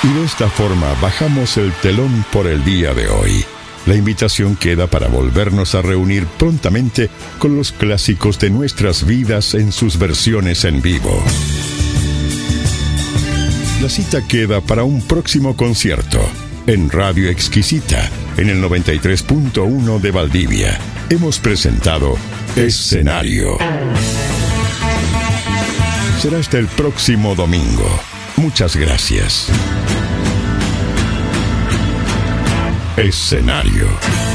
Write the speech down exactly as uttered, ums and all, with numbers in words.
Y de esta forma bajamos el telón por el día de hoy. La invitación queda para volvernos a reunir prontamente con los clásicos de nuestras vidas en sus versiones en vivo. La cita queda para un próximo concierto en Radio Exquisita, en el noventa y tres punto uno de Valdivia. Hemos presentado Escenario. Será hasta el próximo domingo. Muchas gracias. Escenario.